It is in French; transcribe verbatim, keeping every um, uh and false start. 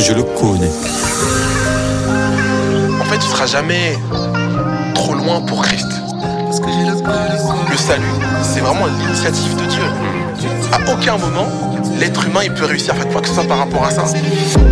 je le connais. En fait, tu seras jamais trop loin pour Christ. Parce que j'ai le Le salut, c'est vraiment l'initiative de Dieu. À aucun moment, l'être humain il peut réussir à faire quoi que ce soit par rapport à ça.